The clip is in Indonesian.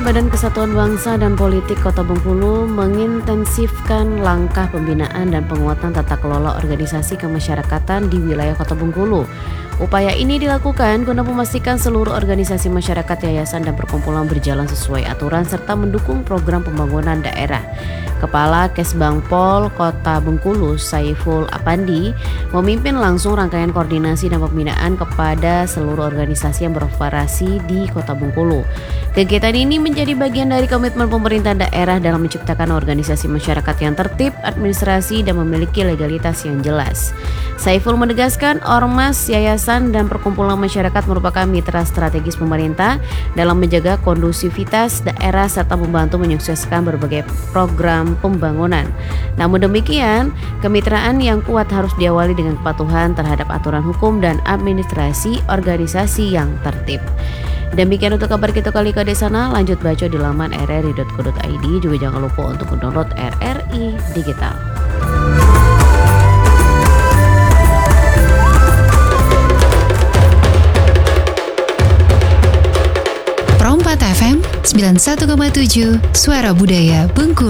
Badan Kesatuan Bangsa dan Politik Kota Bengkulu mengintensifkan langkah pembinaan dan penguatan tata kelola organisasi kemasyarakatan di wilayah Kota Bengkulu. Upaya ini dilakukan guna memastikan seluruh organisasi masyarakat, yayasan, dan perkumpulan berjalan sesuai aturan serta mendukung program pembangunan daerah. Kepala Kesbangpol Kota Bengkulu, Saiful Apandi, memimpin langsung rangkaian koordinasi dan pembinaan kepada seluruh organisasi yang beroperasi di Kota Bengkulu. Kegiatan ini menjadi bagian dari komitmen pemerintah daerah dalam menciptakan organisasi masyarakat yang tertib, administrasi, dan memiliki legalitas yang jelas. Saiful menegaskan ormas, yayasan, dan perkumpulan masyarakat merupakan mitra strategis pemerintah dalam menjaga kondusivitas daerah serta membantu menyukseskan berbagai program pembangunan. Namun demikian, kemitraan yang kuat harus diawali dengan kepatuhan terhadap aturan hukum dan administrasi organisasi yang tertib. Demikian untuk kabar kita kali ke sana, lanjut baca di laman rri.co.id. Juga jangan lupa untuk mendownload RRI Digital. Pro 4 FM 91,7 Suara Budaya Bengkulu.